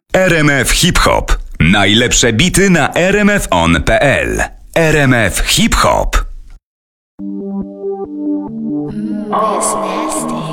RMF Hip Hop. Najlepsze bity na rmfon.pl. RMF Hip Hop. It's nasty.